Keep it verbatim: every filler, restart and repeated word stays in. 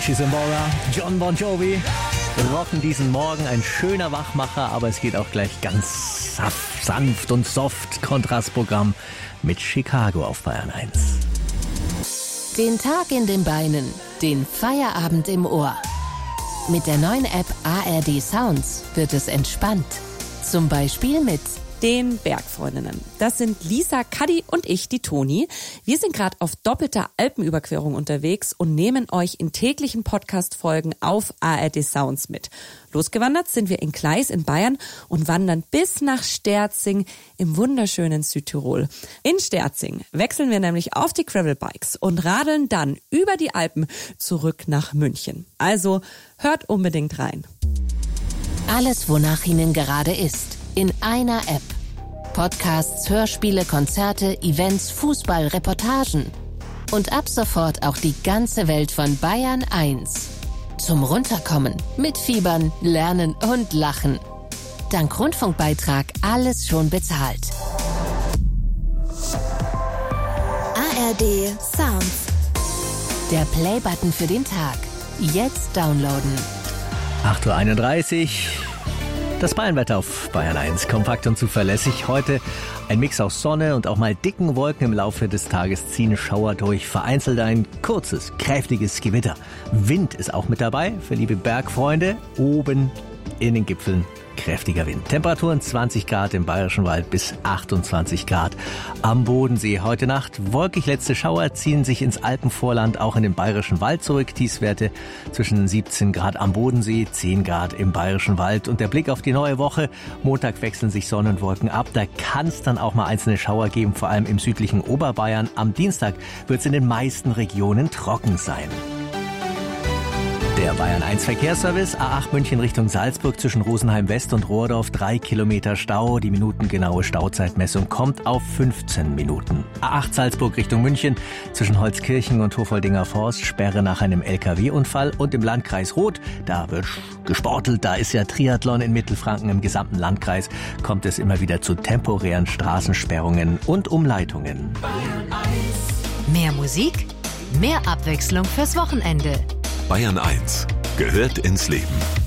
Richie Sambora, John Bon Jovi rocken diesen Morgen. Ein schöner Wachmacher, aber es geht auch gleich ganz sanft und soft. Kontrastprogramm mit Chicago auf Bayern eins. Den Tag in den Beinen, den Feierabend im Ohr. Mit der neuen App A R D Sounds wird es entspannt. Zum Beispiel mit den Bergfreundinnen. Das sind Lisa, Kadi und ich, die Toni. Wir sind gerade auf doppelter Alpenüberquerung unterwegs und nehmen euch in täglichen Podcast-Folgen auf A R D Sounds mit. Losgewandert sind wir in Gleis in Bayern und wandern bis nach Sterzing im wunderschönen Südtirol. In Sterzing wechseln wir nämlich auf die Gravelbikes und radeln dann über die Alpen zurück nach München. Also hört unbedingt rein. Alles, wonach Ihnen gerade ist, in einer App. Podcasts, Hörspiele, Konzerte, Events, Fußball, Reportagen. Und ab sofort auch die ganze Welt von Bayern eins. Zum Runterkommen, mitfiebern, lernen und lachen. Dank Rundfunkbeitrag alles schon bezahlt. A R D Sounds. Der Playbutton für den Tag. Jetzt downloaden. acht Uhr einunddreißig. Das Bayernwetter auf Bayern eins, kompakt und zuverlässig. Heute ein Mix aus Sonne und auch mal dicken Wolken. Im Laufe des Tages ziehen Schauer durch, vereinzelt ein kurzes, kräftiges Gewitter. Wind ist auch mit dabei für liebe Bergfreunde. Oben in den Gipfeln kräftiger Wind. Temperaturen zwanzig Grad im Bayerischen Wald bis achtundzwanzig Grad am Bodensee. Heute Nacht wolkig, letzte Schauer ziehen sich ins Alpenvorland, auch in den Bayerischen Wald zurück. Tiefstwerte zwischen siebzehn Grad am Bodensee, zehn Grad im Bayerischen Wald. Und der Blick auf die neue Woche. Montag wechseln sich Sonne und Wolken ab. Da kann es dann auch mal einzelne Schauer geben, vor allem im südlichen Oberbayern. Am Dienstag wird es in den meisten Regionen trocken sein. Der Bayern eins Verkehrsservice, A acht München Richtung Salzburg zwischen Rosenheim West und Rohrdorf, drei Kilometer Stau. Die minutengenaue Stauzeitmessung kommt auf fünfzehn Minuten. A acht Salzburg Richtung München zwischen Holzkirchen und Hofoldinger Forst, Sperre nach einem L K W-Unfall. Und im Landkreis Roth, da wird gesportelt, da ist ja Triathlon in Mittelfranken. Im gesamten Landkreis kommt es immer wieder zu temporären Straßensperrungen und Umleitungen. Bayern eins. Mehr Musik, mehr Abwechslung fürs Wochenende. Bayern eins gehört ins Leben.